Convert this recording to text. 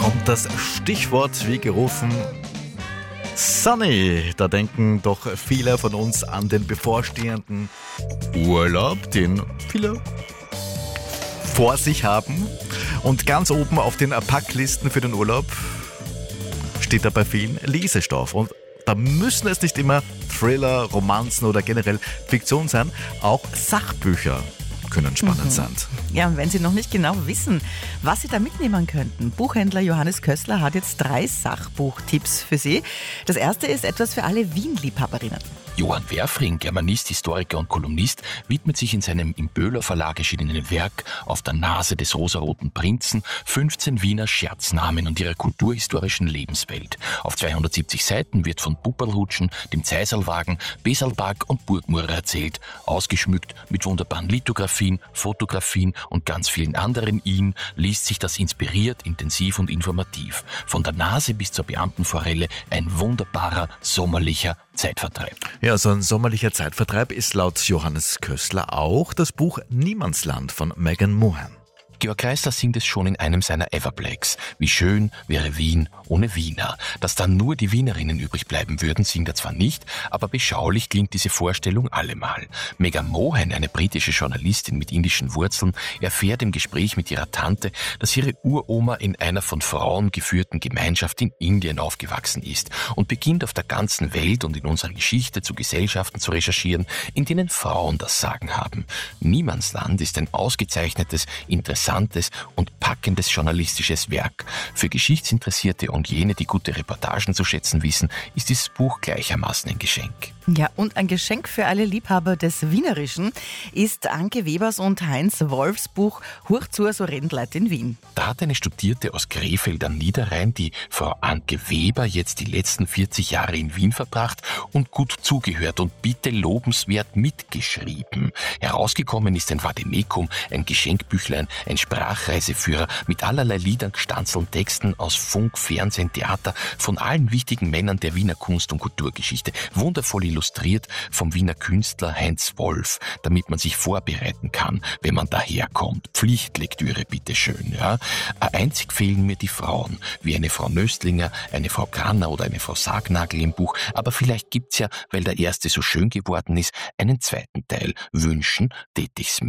kommt das Stichwort wie gerufen Sunny. Da denken doch viele von uns an den bevorstehenden Urlaub, den viele vor sich haben. Und ganz oben auf den Packlisten für den Urlaub steht da bei vielen Lesestoff. Und da müssen es nicht immer Thriller, Romanzen oder generell Fiktion sein. Auch Sachbücher können spannend sein. Ja, und wenn Sie noch nicht genau wissen, was Sie da mitnehmen könnten, Buchhändler Johannes Kössler hat jetzt 3 Sachbuchtipps für Sie. Das erste ist etwas für alle Wien-Liebhaberinnen. Johann Werfring, Germanist, Historiker und Kolumnist, widmet sich in seinem im Böhler Verlag erschienenen Werk Auf der Nase des rosaroten Prinzen 15 Wiener Scherznamen und ihrer kulturhistorischen Lebenswelt. Auf 270 Seiten wird von Pupperlhutschen, dem Zeiserlwagen, Besalbag und Burgmurrer erzählt, ausgeschmückt mit wunderbaren Lithografien, Fotografien und ganz vielen anderen liest sich das inspiriert, intensiv und informativ. Von der Nase bis zur Beamtenforelle ein wunderbarer, sommerlicher Zeitvertreib. Ja, so ein sommerlicher Zeitvertreib ist laut Johannes Kössler auch das Buch Niemandsland von Megan Mohan. Georg Kreisler singt es schon in einem seiner Everblacks. Wie schön wäre Wien ohne Wiener. Dass dann nur die Wienerinnen übrig bleiben würden, singt er zwar nicht, aber beschaulich klingt diese Vorstellung allemal. Megan Mohan, eine britische Journalistin mit indischen Wurzeln, erfährt im Gespräch mit ihrer Tante, dass ihre Uroma in einer von Frauen geführten Gemeinschaft in Indien aufgewachsen ist und beginnt auf der ganzen Welt und in unserer Geschichte zu Gesellschaften zu recherchieren, in denen Frauen das Sagen haben. Niemandsland ist ein ausgezeichnetes, interessantes und packendes journalistisches Werk. Für Geschichtsinteressierte und jene, die gute Reportagen zu schätzen wissen, ist dieses Buch gleichermaßen ein Geschenk. Ja, und ein Geschenk für alle Liebhaber des Wienerischen ist Anke Webers und Heinz Wolfs Buch Hurch zu, so reden Leute in Wien. Da hat eine Studierte aus Krefeld am Niederrhein, die Frau Anke Weber, jetzt die letzten 40 Jahre in Wien verbracht und gut zugehört und bitte lobenswert mitgeschrieben. Herausgekommen ist ein Vademekum, ein Geschenkbüchlein, ein Sprachreiseführer mit allerlei Liedern, gestanzelten Texten aus Funk, Fernsehen, Theater, von allen wichtigen Männern der Wiener Kunst- und Kulturgeschichte. Wundervoll illustriert vom Wiener Künstler Heinz Wolf, damit man sich vorbereiten kann, wenn man daherkommt. Pflichtlektüre, bitteschön. Ja? Einzig fehlen mir die Frauen, wie eine Frau Nöstlinger, eine Frau Granner oder eine Frau Sargnagel im Buch, aber vielleicht gibt's ja, weil der erste so schön geworden ist, einen zweiten Teil. Wünschen tät ich's mir.